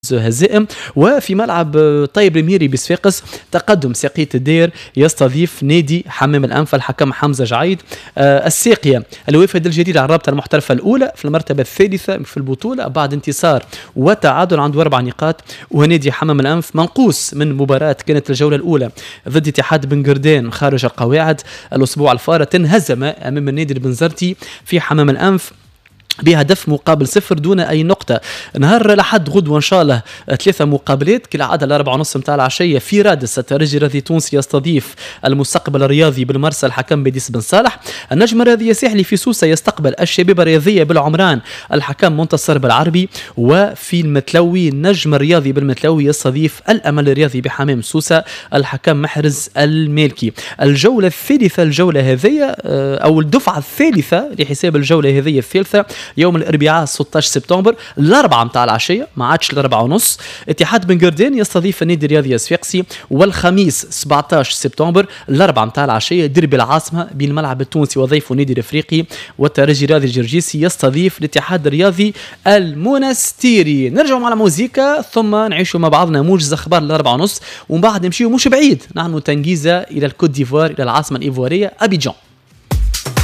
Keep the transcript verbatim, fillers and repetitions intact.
هزائم. وفي ملعب طيب الميري بصفاقس تقدم ساقية الدير يستضيف نادي حمام الأنف الحكم حمزة جعيد. آه الساقية الوافد الجديد على الرابطة المحترفة الأولى في المرتبة الثالثة في البطولة بعد انتصار وتعادل عنده أربع نقاط. ونادي حمام الأنف منقوص من مباراة كانت الجولة الأولى ضد اتحاد بن قردان خارج القواعد الأسبوع الفارط، انهزم أمام النادي البنزرتي في حمام الأنف بهدف مقابل صفر دون أي نقطة. نهار لحد غدوة إن شاء الله ثلاثة مقابلات كالعادة الأربعة ونص متاع العشية في رادس. الترجي الرياضي تونسي يستضيف المستقبل الرياضي بالمرسى الحكم بديس بن صالح. النجم الرياضي الساحلي في سوسة يستقبل الشباب الرياضية بالعمران الحكم منتصر بالعربي. وفي المتلوي النجم الرياضي بالمتلوي يستضيف الأمل الرياضي بحمام سوسة الحكم محرز المالكي. الجولة الثالثة الجولة هذه أو الدفعة الثالثة لحساب الجولة هذه الثالثة يوم الاربعاء ستة عشر سبتمبر الاربعة متاع العشيه ما عادش الاربعة ونص. اتحاد بن قردان يستضيف النادي الرياضي الصفاقسي. والخميس سبعة عشر سبتمبر الاربعة متاع العشيه دربي العاصمه بين الملعب التونسي وضيفه النادي الافريقي. والترجي الرياضي الجرجيسي يستضيف الاتحاد الرياضي المونستيري. نرجع مع الموسيقى ثم نعيشوا مع بعضنا موجز اخبار الاربعة ونص ومن بعد نمشيو مش بعيد نحن تنجيزه الى الكوت ديفوار الى العاصمه الايفواريه ابيجان.